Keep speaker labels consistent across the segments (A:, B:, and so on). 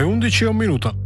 A: 11:01.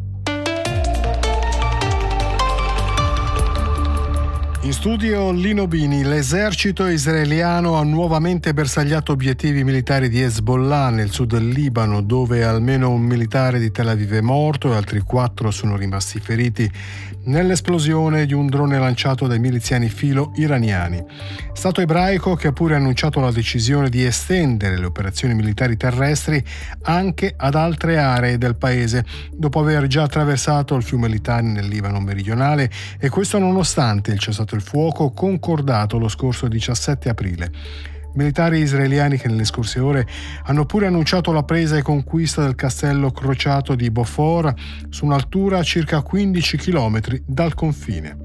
A: In studio Lino Bini. L'esercito israeliano ha nuovamente bersagliato obiettivi militari di Hezbollah nel sud del Libano, dove almeno un militare di Tel Aviv è morto e altri 4 sono rimasti feriti nell'esplosione di un drone lanciato dai miliziani filo-iraniani. Stato ebraico che ha pure annunciato la decisione di estendere le operazioni militari terrestri anche ad altre aree del paese, dopo aver già attraversato il fiume Litani nel Libano meridionale, e questo nonostante il cessato il fuoco concordato lo scorso 17 aprile. Militari israeliani che nelle scorse ore hanno pure annunciato la presa e conquista del castello crociato di Beaufort su un'altura a circa 15 km dal confine.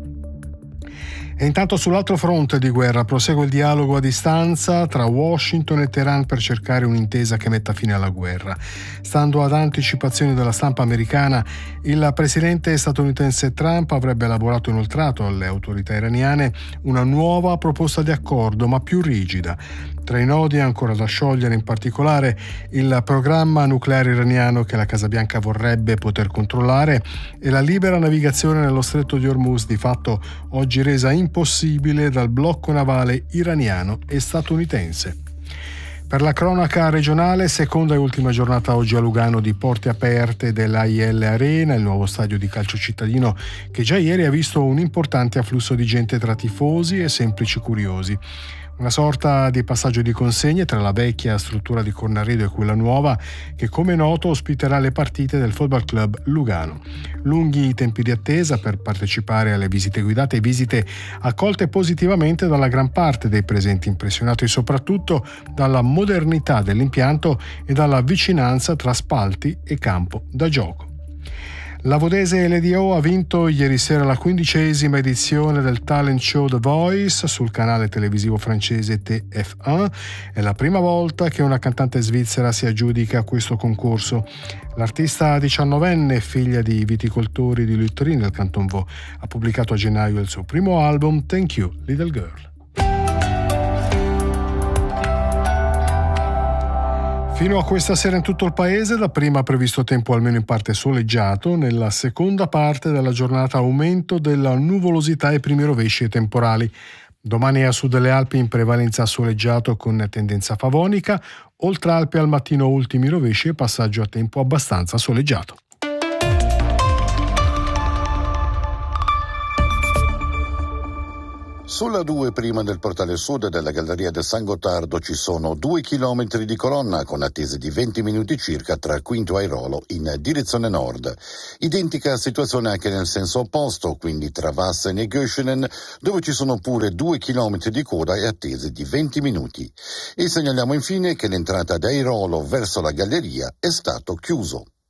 A: E intanto sull'altro fronte di guerra prosegue il dialogo a distanza tra Washington e Teheran per cercare un'intesa che metta fine alla guerra. Stando ad anticipazioni della stampa americana, il presidente statunitense Trump avrebbe elaborato e inoltrato alle autorità iraniane una nuova proposta di accordo, ma più rigida. Tra i nodi ancora da sciogliere in particolare il programma nucleare iraniano che la Casa Bianca vorrebbe poter controllare e la libera navigazione nello stretto di Hormuz, di fatto oggi resa impossibile dal blocco navale iraniano e statunitense. Per la cronaca regionale, seconda e ultima giornata oggi a Lugano di porte aperte dell'AIL Arena, il nuovo stadio di calcio cittadino che già ieri ha visto un importante afflusso di gente tra tifosi e semplici curiosi. Una sorta di passaggio di consegne tra la vecchia struttura di Cornaredo e quella nuova che, come noto, ospiterà le partite del Football Club Lugano. Lunghi i tempi di attesa per partecipare alle visite guidate, visite accolte positivamente dalla gran parte dei presenti, impressionati soprattutto dalla modernità dell'impianto e dalla vicinanza tra spalti e campo da gioco. La vodese LDO ha vinto ieri sera la 15ª edizione del talent show The Voice sul canale televisivo francese TF1. È la prima volta che una cantante svizzera si aggiudica questo concorso. L'artista 19enne, figlia di viticoltori di Lutry nel Canton Vaud, ha pubblicato a gennaio il suo primo album Thank You, Little Girl. Fino a questa sera in tutto il paese, dapprima previsto tempo almeno in parte soleggiato, nella seconda parte della giornata aumento della nuvolosità e primi rovesci e temporali. Domani a sud delle Alpi in prevalenza soleggiato con tendenza favonica, oltre Alpi al mattino ultimi rovesci e passaggio a tempo abbastanza soleggiato.
B: Sulla 2 prima del portale sud della Galleria del San Gottardo ci sono 2 chilometri di colonna con attese di 20 minuti circa tra Quinto Airolo in direzione nord. Identica situazione anche nel senso opposto, quindi tra Vassen e Göschenen, dove ci sono pure 2 chilometri di coda e attese di 20 minuti. E segnaliamo infine che l'entrata da Airolo verso la galleria è stato chiuso.